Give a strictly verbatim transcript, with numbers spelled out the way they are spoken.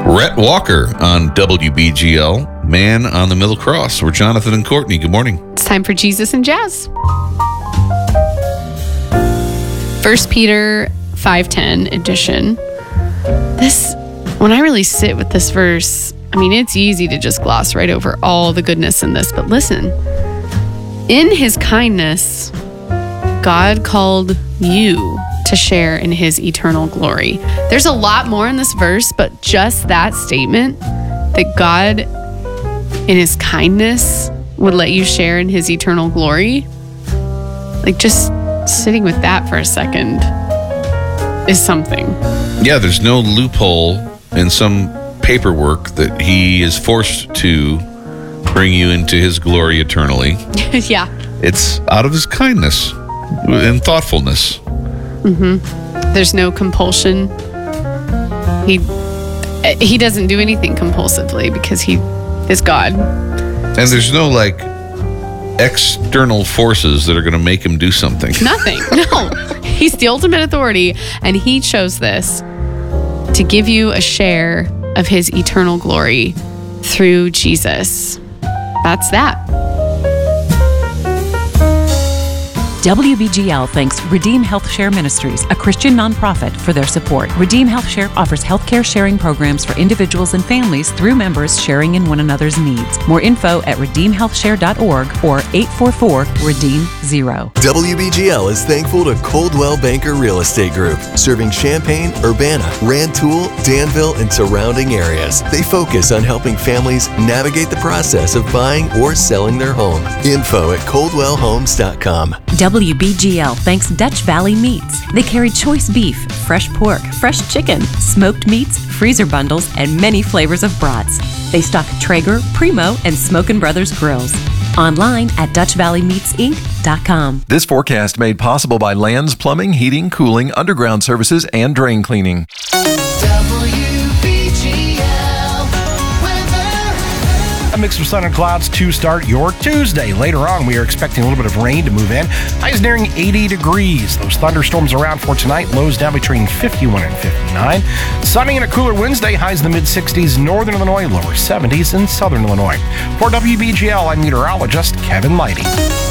Rhett Walker on W B G L, Man on the Middle Cross. We're Jonathan and Courtney. Good morning. It's time for Jesus and Jazz. First Peter five ten edition. This, when I really sit with this verse, I mean, it's easy to just gloss right over all the goodness in this, but listen. In his kindness, God called you to share in his eternal glory. There's a lot more in this verse, but just that statement that God, in his kindness, would let you share in his eternal glory, like just sitting with that for a second is something. Yeah, there's no loophole in some paperwork that he is forced to bring you into his glory eternally. Yeah. It's out of his kindness and thoughtfulness. Mm-hmm. There's no compulsion. He he doesn't do anything compulsively because he is God. And there's no like external forces that are going to make him do something. Nothing. No. He's the ultimate authority, and he chose this to give you a share of his eternal glory through Jesus. That's that. W B G L thanks Redeem Health Share Ministries, a Christian nonprofit, for their support. Redeem Health Share offers healthcare sharing programs for individuals and families through members sharing in one another's needs. More info at redeem health share dot org or eight four four, redeem zero. W B G L is thankful to Coldwell Banker Real Estate Group, serving Champaign, Urbana, Rantoul, Danville, and surrounding areas. They focus on helping families navigate the process of buying or selling their home. Info at coldwell homes dot com. W B G L thanks Dutch Valley Meats. They carry choice beef, fresh pork, fresh chicken, smoked meats, freezer bundles, and many flavors of brats. They stock Traeger, Primo, and Smokin' Brothers grills. Online at dutch valley meats inc dot com. This forecast made possible by Lands Plumbing, Heating, Cooling, Underground Services, and Drain Cleaning. A mix of sun and clouds to start your Tuesday. Later on, we are expecting a little bit of rain to move in. Highs nearing eighty degrees. Those thunderstorms around for tonight. Lows down between fifty-one and fifty-nine. Sunny and a cooler Wednesday. Highs in the mid-sixties. Northern Illinois, lower seventies in southern Illinois. For W B G L, I'm meteorologist Kevin Lighty.